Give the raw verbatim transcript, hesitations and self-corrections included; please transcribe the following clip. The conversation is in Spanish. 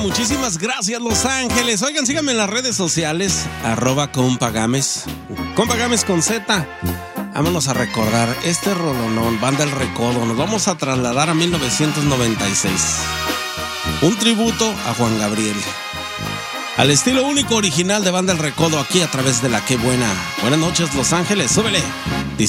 Muchísimas gracias, Los Ángeles. Oigan, síganme en las redes sociales, arroba compagames, compagames con Z. Vámonos a recordar este rolonón, Banda El Recodo. Nos vamos a trasladar a mil novecientos noventa y seis. Un tributo a Juan Gabriel, al estilo único original de Banda El Recodo, aquí a través de la Qué Buena. Buenas noches, Los Ángeles, súbele. Disfruta.